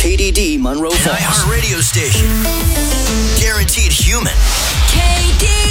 KDD Monroe An Falls. iHeart radio station. Guaranteed human. KD.